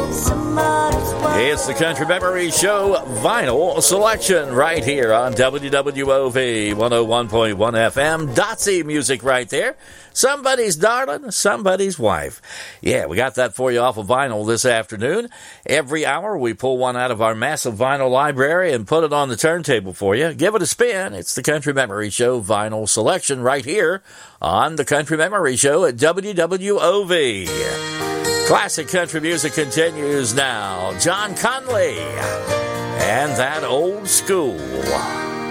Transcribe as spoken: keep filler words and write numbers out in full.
It's the Country Memory Show Vinyl Selection right here on W W O V one oh one point one F M. Dotsy music right there. Somebody's darling, somebody's wife. Yeah, we got that for you off of vinyl this afternoon. Every hour we pull one out of our massive vinyl library and put it on the turntable for you. Give it a spin. It's the Country Memory Show Vinyl Selection right here on the Country Memory Show at W W O V. Classic country music continues now. John Conley and that old school.